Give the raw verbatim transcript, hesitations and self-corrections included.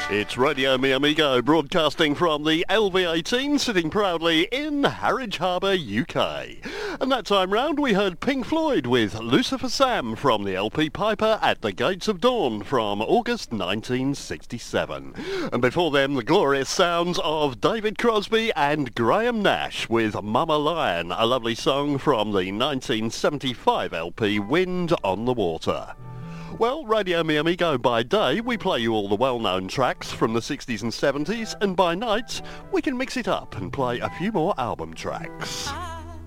It's Radio Mi Amigo, broadcasting from the L V eighteen, sitting proudly in Harwich Harbour, U K. And that time round we heard Pink Floyd with Lucifer Sam from the L P Piper at the Gates of Dawn from August nineteen sixty-seven. And before them, the glorious sounds of David Crosby and Graham Nash with Mama Lion, a lovely song from the nineteen seventy-five L P Wind on the Water. Well, Radio Mi Amigo by day, we play you all the well-known tracks from the sixties and seventies, and by night, we can mix it up and play a few more album tracks.